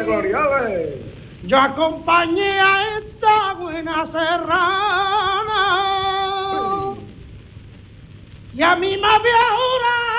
Gloria, yo acompañé a esta buena serrana y a mí me había jurado